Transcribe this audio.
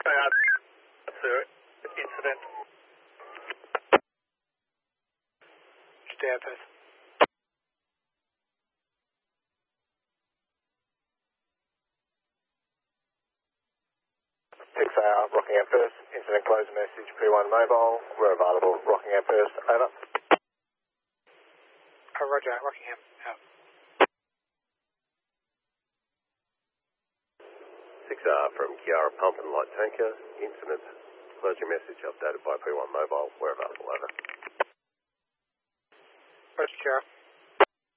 Sir, incident. Stay out, Perth. 6AR, Rockingham First, incident closed message, P1 mobile, we're available, Rockingham First, over. Roger, Rockingham, out. 6R from Kiara Pump and Light Tanker, incident, closure message updated by P1 mobile, we're available, over. Roger, Kiara.